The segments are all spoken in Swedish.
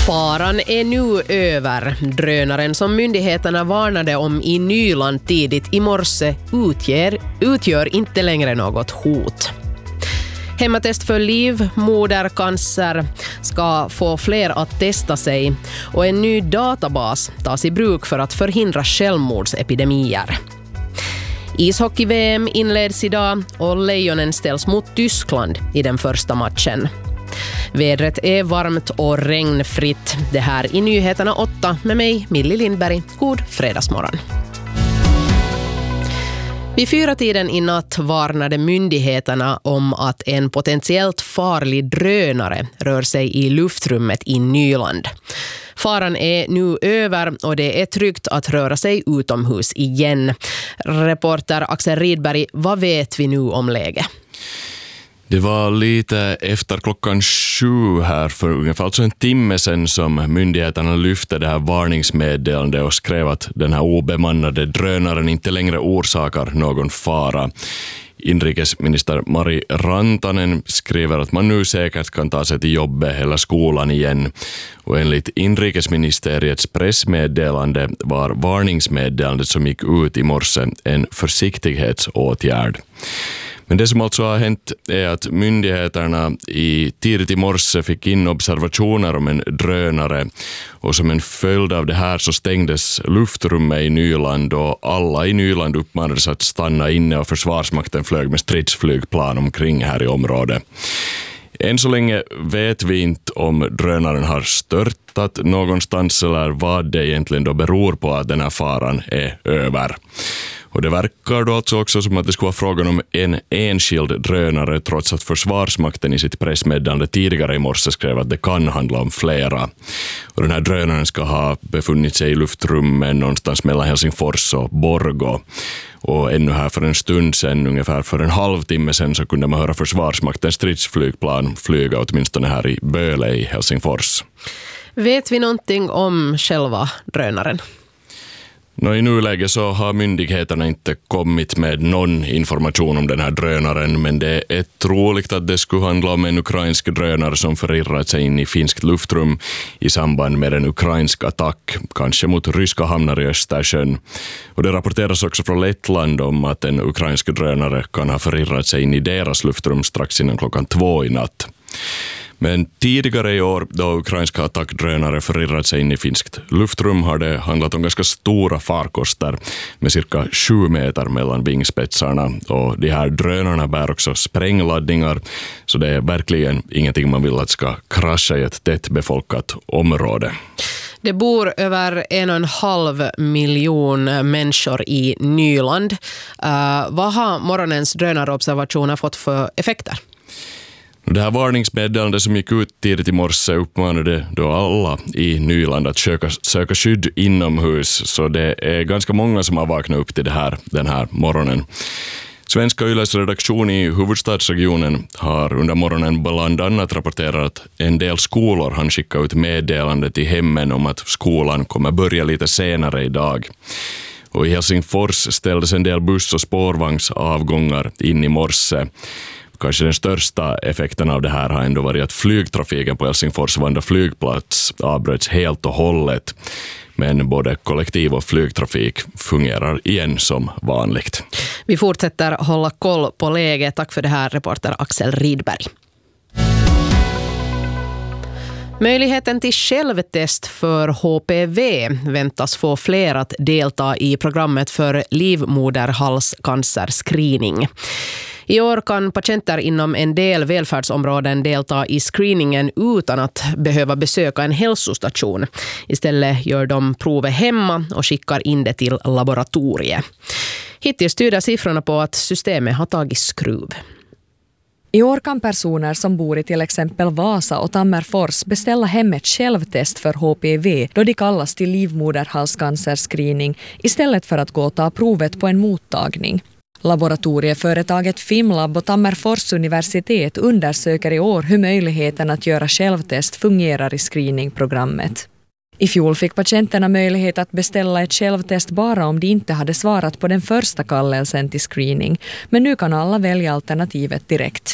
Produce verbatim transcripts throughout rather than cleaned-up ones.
Faran är nu över. Drönaren som myndigheterna varnade om i Nyland tidigt i morse utgör, utgör inte längre något hot. Hemmatest för livmodercancer ska få fler att testa sig och en ny databas tas i bruk för att förhindra självmordsepidemier. Ishockey-V M inleds idag och Lejonen ställs mot Tyskland i den första matchen. Vädret är varmt och regnfritt. Det här i Nyheterna åtta med mig, Millie Lindberg. God fredagsmorgon. Vid fyra tiden i natt varnade myndigheterna om att en potentiellt farlig drönare rör sig i luftrummet i Nyland. Faran är nu över och det är tryggt att röra sig utomhus igen. Reporter Axel Ridberg, vad vet vi nu om läget? Det var lite efter klockan sju här för ungefär alltså en timme sedan som myndigheterna lyfte det här varningsmeddelandet och skrev att den här obemannade drönaren inte längre orsakar någon fara. Inrikesminister Mari Rantanen skriver att man nu säkert kan ta sig till jobbet eller skolan igen. Och enligt inrikesministeriets pressmeddelande var varningsmeddelandet som gick ut i morse en försiktighetsåtgärd. Men det som alltså har hänt är att myndigheterna i tidigt i morse fick in observationer om en drönare och som en följd av det här så stängdes luftrummet i Nyland och alla i Nyland uppmanades att stanna inne och Försvarsmakten flög med stridsflygplan omkring här i området. Än så länge vet vi inte om drönaren har störtat någonstans eller vad det egentligen då beror på att den här faran är över. Och det verkar då alltså också som att det skulle vara frågan om en enskild drönare trots att Försvarsmakten i sitt pressmeddelande tidigare i morse skrev att det kan handla om flera. Och den här drönaren ska ha befunnit sig i luftrummet någonstans mellan Helsingfors och Borgå. Och ännu här för en stund sedan, ungefär för en halvtimme sedan, så kunde man höra Försvarsmaktens stridsflygplan flyga åtminstone här i Böle i Helsingfors. Vet vi någonting om själva drönaren? Nå, i nuläget så har myndigheterna inte kommit med någon information om den här drönaren, men det är troligt att det skulle handla om en ukrainsk drönare som förirrat sig in i finskt luftrum i samband med en ukrainsk attack, kanske mot ryska hamnar i Östersjön. Och det rapporteras också från Lettland om att en ukrainsk drönare kan ha förirrat sig in i deras luftrum strax innan klockan två i natt. Men tidigare i år, då ukrainska attackdrönare förirrat sig in i finskt luftrum, har det handlat om ganska stora farkoster med cirka sju meter mellan vingspetsarna. Och de här drönarna bär också sprängladdningar, så det är verkligen ingenting man vill att ska krascha i ett tätt befolkat område. Det bor över en och en halv miljon människor i Nyland. Uh, vad har morgonens drönarobservationer fått för effekter? Det här varningsmeddelandet som gick ut tidigt i morse uppmanade då alla i Nyland att söka, söka skydd inomhus, så det är ganska många som har vaknat upp till det här den här morgonen. Svenska Yles redaktion i huvudstadsregionen har under morgonen bland annat rapporterat att en del skolor han skickat ut meddelande till hemmen om att skolan kommer börja lite senare idag. Och i Helsingfors ställdes en del buss- och spårvagnsavgångar in i morse. Kanske den största effekten av det här har ändå varit att flygtrafiken på Helsingfors Vanda flygplats avbröts helt och hållet. Men både kollektiv- och flygtrafik fungerar igen som vanligt. Vi fortsätter hålla koll på läget. Tack för det här, reporter Axel Ridberg. Möjligheten till självtest för H P V väntas få fler att delta i programmet för livmoderhalscancerscreening. I år kan patienter inom en del välfärdsområden delta i screeningen utan att behöva besöka en hälsostation. Istället gör de provet hemma och skickar in det till laboratoriet. Hittills tyder siffrorna på att systemet har tagit skruv. I år kan personer som bor i till exempel Vasa och Tammerfors beställa hem ett självtest för H P V då de kallas till livmoderhalscancerscreening istället för att gå och ta provet på en mottagning. Laboratorieföretaget Fimlab och Tammerfors universitet undersöker i år hur möjligheten att göra självtest fungerar i screeningprogrammet. I fjol fick patienterna möjlighet att beställa ett självtest bara om de inte hade svarat på den första kallelsen till screening, men nu kan alla välja alternativet direkt.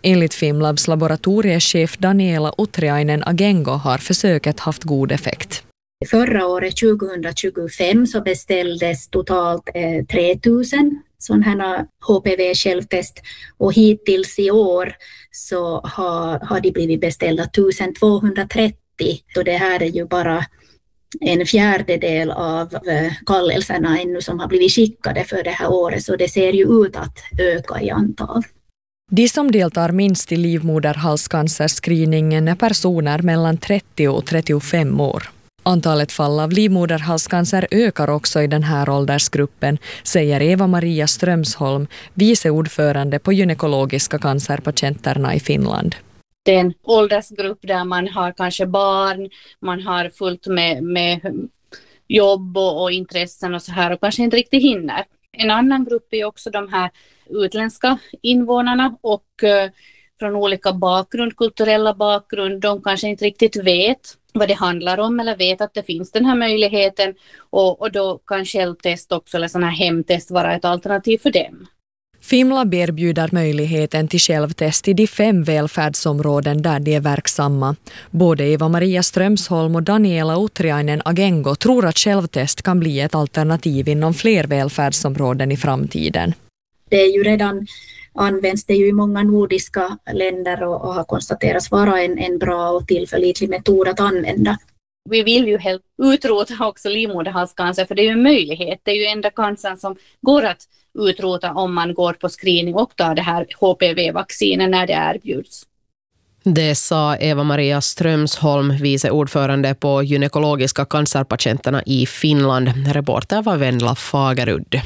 Enligt Fimlabs laboratoriechef Daniela Utriainen Agengo har försöket haft god effekt. Förra året tjugohundratjugofem så beställdes totalt eh, tre tusen sådana H P V-självtest och hittills i år så har, har de blivit beställda tusentvåhundratrettio. Så det här är ju bara en fjärdedel av eh, kallelserna ännu som har blivit skickade för det här året, så det ser ju ut att öka i antal. De som deltar minst i livmoderhalscancerscreeningen är personer mellan trettio och trettiofem år. Antalet fall av livmoderhalscancer ökar också i den här åldersgruppen, säger Eva-Maria Strömsholm, vice ordförande på gynekologiska cancerpatienterna i Finland. Det är en åldersgrupp där man har kanske barn, man har fullt med, med jobb och, och intressen och så här och kanske inte riktigt hinner. En annan grupp är också de här utländska invånarna och eh, från olika bakgrund, kulturella bakgrund. De kanske inte riktigt vet vad det handlar om eller vet att det finns den här möjligheten och, och då kan självtest också eller sådana här hemtest vara ett alternativ för dem. Fimlab erbjuder möjligheten till självtest i de fem välfärdsområden där de är verksamma. Både Eva-Maria Strömsholm och Daniela Utriainen Agengo tror att självtest kan bli ett alternativ inom fler välfärdsområden i framtiden. Det är ju redan används det ju i många nordiska länder och, och har konstaterats vara en, en bra och tillförlitlig metod att använda. Vi vill ju helt utrota också livmoderhalscancer, för det är ju en möjlighet. Det är ju enda cancern som går att utrota om man går på screening och tar det här H P V-vaccinet när det erbjuds. Det sa Eva-Maria Strömsholm, vice ordförande på gynekologiska cancerpatienterna i Finland. Reporter var Vendla Fagerudd.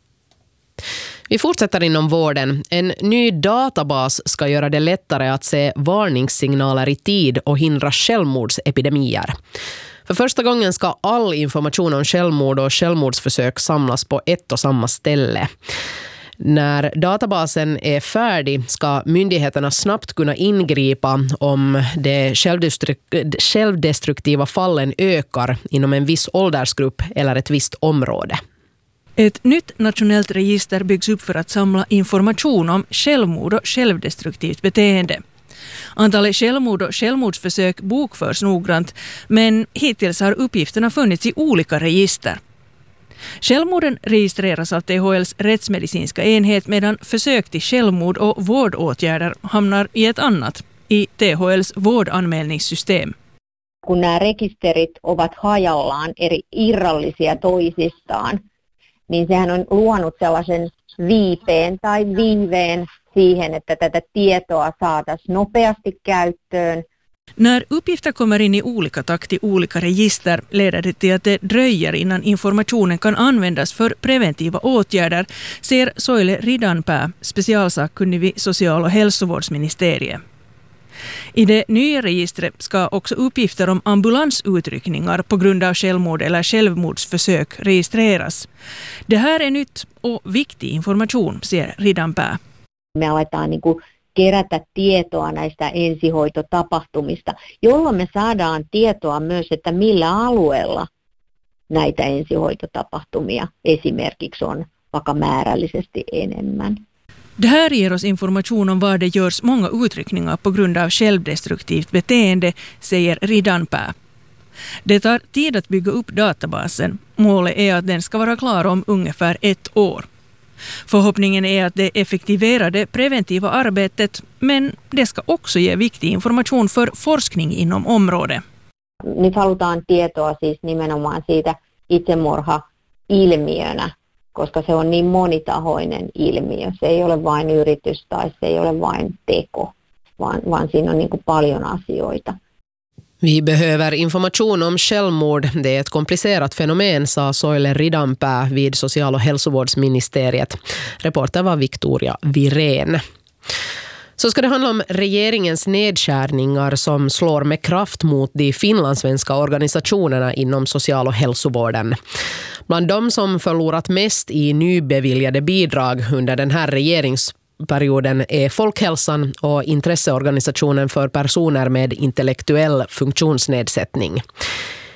Vi fortsätter inom vården. En ny databas ska göra det lättare att se varningssignaler i tid och hindra självmordsepidemier. För första gången ska all information om självmord och självmordsförsök samlas på ett och samma ställe. När databasen är färdig ska myndigheterna snabbt kunna ingripa om de självdestruktiva fallen ökar inom en viss åldersgrupp eller ett visst område. Ett nytt nationellt register byggs upp för att samla information om självmord och självdestruktivt beteende. Antalet självmord och självmordsförsök bokförs noggrant, men hittills har uppgifterna funnits i olika register. Självmorden registreras av T H L:s rättsmedicinska enhet medan försök till självmord och vårdåtgärder hamnar i ett annat, i T H L:s vårdanmälningssystem. Kun nämä rekisterit ovat hajallaan eri irrallisia toisistaan, niin sehän on luonut sellaisen viipeen tai viiveen siihen, että tätä tietoa saataisiin nopeasti käyttöön. När uppgifter kommer in i olika takt i olika register leder det till att det dröjer innan informationen kan användas för preventiva åtgärder, ser Soile Ridanpää, specialsakkunnig vid social- och hälsovårdsministeriet. I det nya registret ska också uppgifter om ambulansutryckningar på grund av självmord eller självmordsförsök registreras. Det här är nytt och viktig information, säger Ridanpää. Me aletaan niin kuin kerätä tietoa näistä ensihoitotapahtumista, jolloin me saadaan tietoa myös, että millä alueella näitä ensihoitotapahtumia esimerkiksi on vaikka määrällisesti enemmän. Det här ger oss information om var det görs många utryckningar på grund av självdestruktivt beteende, säger Ridanpää. Det tar tid att bygga upp databasen. Målet är att den ska vara klar om ungefär ett år. Förhoppningen är att det effektiverar det preventiva arbetet, men det ska också ge viktig information för forskning inom området. Nyt halutaan tietoa siis nimenomaan siitä itsemurha-ilmiönä, koska se on niin monitahoinen ilmiö. Se ei ole vain yritys tai se ei ole vain teko, vaan, vaan siinä on niin kuin paljon asioita. Vi behöver information om självmord. Det är ett komplicerat fenomen, sa Soile Ridanpää vid social- och hälsovårdsministeriet. Reporter var Victoria Virén. Så ska det handla om regeringens nedskärningar som slår med kraft mot de finlandssvenska organisationerna inom social- och hälsovården. Bland de som förlorat mest i nybeviljade bidrag under den här regeringsperioden är Folkhälsan och intresseorganisationen för personer med intellektuell funktionsnedsättning.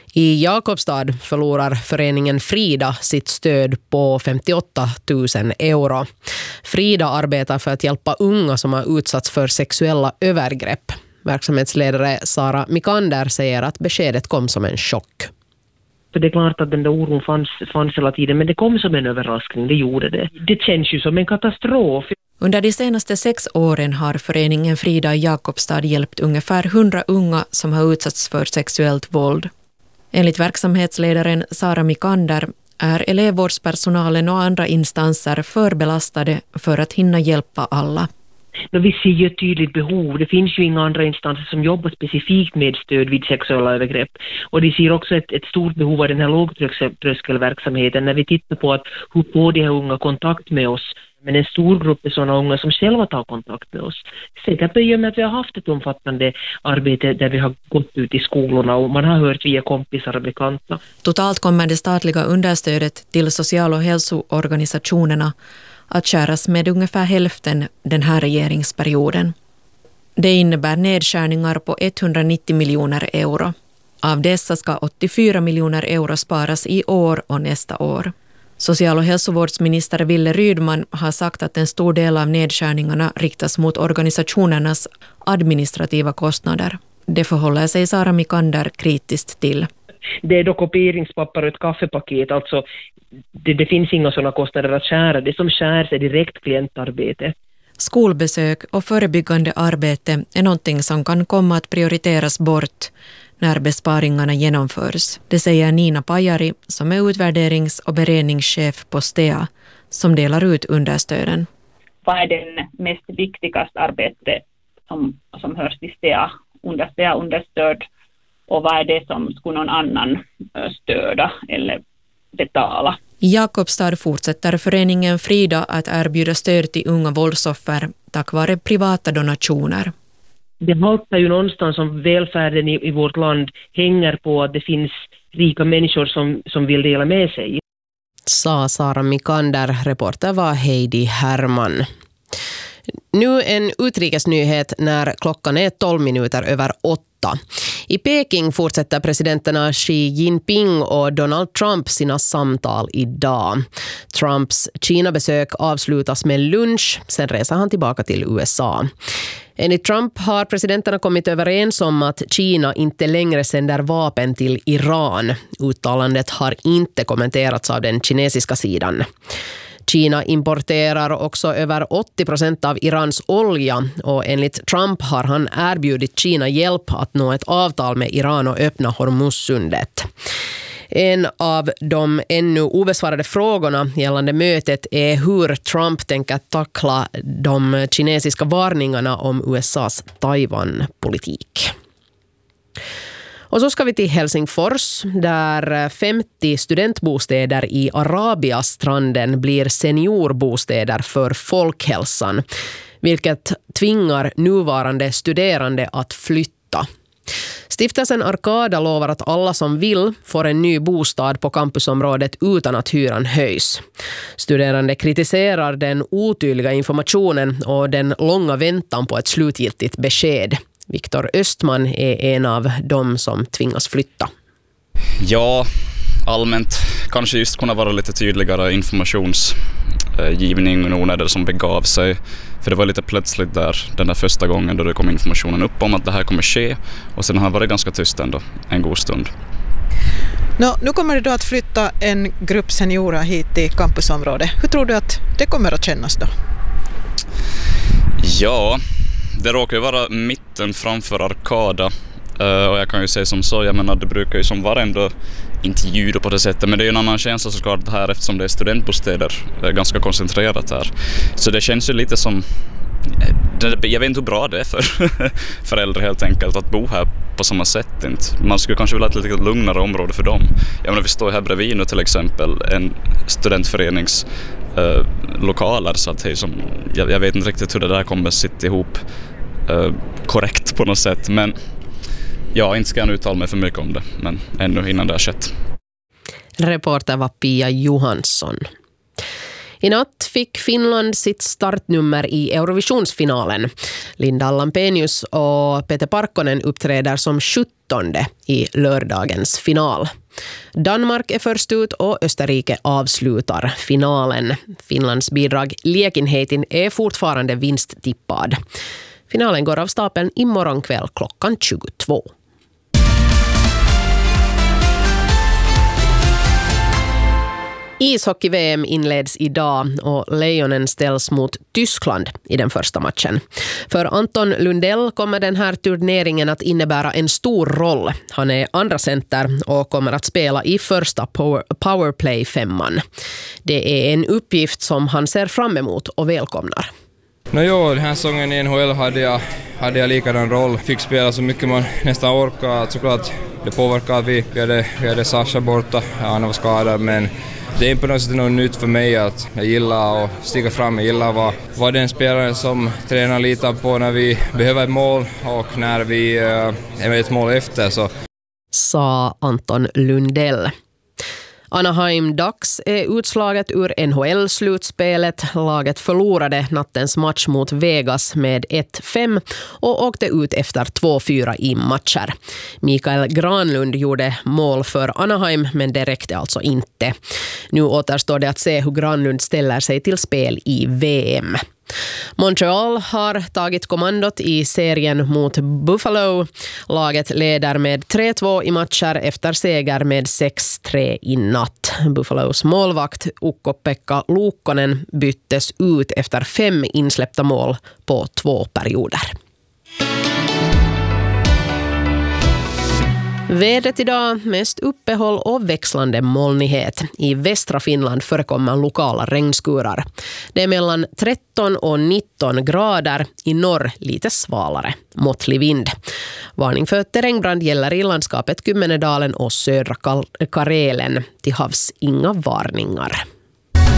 I Jakobstad förlorar föreningen Frida sitt stöd på femtioåtta tusen euro. Frida arbetar för att hjälpa unga som har utsatts för sexuella övergrepp. Verksamhetsledare Sara Mikander säger att beskedet kom som en chock. För det är klart att den där oron fanns, fanns hela tiden, men det kom som en överraskning, det gjorde det. Det känns ju som en katastrof. Under de senaste sex åren har föreningen Frida i Jakobstad hjälpt ungefär hundra unga som har utsatts för sexuellt våld. Enligt verksamhetsledaren Sara Mikander är elevvårdspersonalen och andra instanser förbelastade för att hinna hjälpa alla. Vi ser ju ett tydligt behov. Det finns ju inga andra instanser som jobbar specifikt med stöd vid sexuella övergrepp. Och de ser också ett, ett stort behov av den här lågtröskelverksamheten när vi tittar på att hur får de här unga kontakt med oss. Men en stor grupp är sådana unga som själva tar kontakt med oss. Säkert i och med att vi har haft ett omfattande arbete där vi har gått ut i skolorna och man har hört via kompisar och bekanta. Totalt kommer det statliga understödet till social- och hälsoorganisationerna att skäras med ungefär hälften den här regeringsperioden. Det innebär nedskärningar på etthundranittio miljoner euro. Av dessa ska åttiofyra miljoner euro sparas i år och nästa år. Social- och hälsovårdsminister Ville Rydman har sagt att en stor del av nedskärningarna riktas mot organisationernas administrativa kostnader. Det förhåller sig Sara Mikander kritiskt till. Det är då kopieringspapper och ett kaffepaket, alltså det, det finns inga sådana kostnader att skära. Det som skärs är direkt klientarbete. Skolbesök och förebyggande arbete är någonting som kan komma att prioriteras bort när besparingarna genomförs. Det säger Nina Pajari som är utvärderings- och beredningschef på S T E A som delar ut understöden. Vad är den mest viktigaste arbetet som, som hörs till S T E A, under S T E A-understöd och vad är det som skulle någon annan stöda eller betala? I Jakobstad fortsätter föreningen Frida att erbjuda stöd till unga våldsoffer tack vare privata donationer. Det haltar ju någonstans som välfärden i, i vårt land hänger på att det finns rika människor som, som vill dela med sig. Sa Sara Mikander, reporter var Heidi Herman. Nu en utrikesnyhet när klockan är tolv minuter över åtta. I Peking fortsätter presidenterna Xi Jinping och Donald Trump sina samtal idag. Trumps Kina-besök avslutas med lunch, sen reser han tillbaka till U S A. Enligt Trump har presidenterna kommit överens om att Kina inte längre sänder vapen till Iran. Uttalandet har inte kommenterats av den kinesiska sidan. Kina importerar också över åttio procent av Irans olja och enligt Trump har han erbjudit Kina hjälp att nå ett avtal med Iran och öppna Hormuzsundet. En av de ännu obesvarade frågorna gällande mötet är hur Trump tänker tackla de kinesiska varningarna om U S A:s Taiwan-politik. Och så ska vi till Helsingfors där femtio studentbostäder i Arabiastranden blir seniorbostäder för folkhälsan, vilket tvingar nuvarande studerande att flytta. Stiftelsen Arkada lovar att alla som vill får en ny bostad på campusområdet utan att hyran höjs. Studerande kritiserar den otydliga informationen och den långa väntan på ett slutgiltigt besked. Viktor Östman är en av dem som tvingas flytta. Ja, allmänt kanske just kunna vara lite tydligare informationsgivning och när som begav sig. För det var lite plötsligt där den där första gången då det kom informationen upp om att det här kommer ske. Och sen har det varit ganska tyst ändå en god stund. Nå, nu kommer det då att flytta en grupp seniorer hit till campusområdet. Hur tror du att det kommer att kännas då? Ja, det råkar ju vara mitten framför Arkada. Uh, och jag kan ju säga som så, jag menar det brukar ju som varenda intervju på det sättet, men det är ju en annan känsla såklart här eftersom det är studentbostäder, det är ganska koncentrerat här. Så det känns ju lite som, jag vet inte hur bra det är för föräldrar helt enkelt att bo här på samma sätt. Inte. Man skulle kanske vilja ha ett lite lugnare område för dem. Jag menar vi står här bredvid nu till exempel en studentförenings uh, lokaler så att hej, som, jag, jag vet inte riktigt hur det där kommer sitta ihop uh, korrekt på något sätt, men ja, inte ska jag uttala mig för mycket om det, men ännu innan det har skett. Reporter var Pia Johansson. I natt fick Finland sitt startnummer i Eurovisionsfinalen. Linda Lampenius och Peter Parkkonen uppträder som sjuttonde i lördagens final. Danmark är först ut och Österrike avslutar finalen. Finlands bidrag Liekinheitin är fortfarande vinsttippad. Finalen går av stapeln imorgon kväll klockan tjugotvå. Ishockey-V M inleds idag och Lejonen ställs mot Tyskland i den första matchen. För Anton Lundell kommer den här turneringen att innebära en stor roll. Han är andra center och kommer att spela i första power, powerplay-femman. Det är en uppgift som han ser fram emot och välkomnar. No jo, den här säsongen i N H L hade jag, hade jag likadan roll. Fick spela så mycket man nästan orkar. Såklart det påverkar vi. Vi hade, vi hade Sasha borta, han var skadad, men det är inte på något sätt något nytt för mig att jag gillar att stiga fram. Jag gillar att vara, vara den spelaren som tränar litar på när vi behöver ett mål och när vi äh, är ett mål efter. Så. Sa Anton Lundell. Anaheim Ducks är utslaget ur N H L-slutspelet. Laget förlorade nattens match mot Vegas med ett fem och åkte ut efter två fyra i matcher. Mikael Granlund gjorde mål för Anaheim, men det räckte alltså inte. Nu återstår det att se hur Granlund ställer sig till spel i V M. Montreal har tagit kommandot i serien mot Buffalo. Laget leder med tre två i matcher efter seger med sex tre i natt. Buffalos målvakt Ukko-Pekka Luukkonen byttes ut efter fem insläppta mål på två perioder. Vädret idag, mest uppehåll och växlande molnighet. I västra Finland förekommer lokala regnskurar. Det är mellan tretton och nitton grader, i norr lite svalare, måttlig vind. Varning för terrängbrand gäller i landskapet Kymmenedalen och södra Karelen. Till havs inga varningar.